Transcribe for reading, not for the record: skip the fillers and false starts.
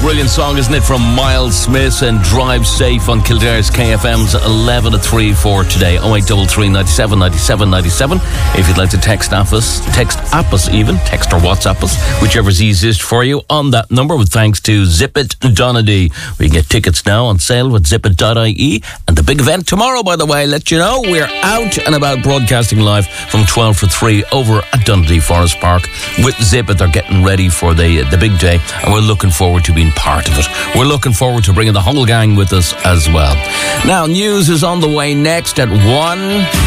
brilliant song, isn't it, from Miles Smith, and Drive Safe on Kildare's KFM's 11 to 3 for today. 0833 97 97 97. If you'd like to text app us even, text or WhatsApp us, whichever's easiest for you on that number, with thanks to Zip It Donady. We can get tickets now on sale with zipit.ie, and the big event tomorrow, by the way, let you know, we're out and about broadcasting live from 12 for 3 over at Dundee Forest Park with Zip It. They're getting ready for the big day, and we're looking forward to being part of it. We're looking forward to bringing the whole gang with us as well. Now, news is on the way next at 1.